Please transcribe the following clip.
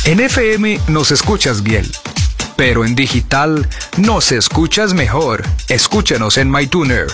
En FM nos escuchas bien, pero en digital nos escuchas mejor. Escúchanos en MyTuner.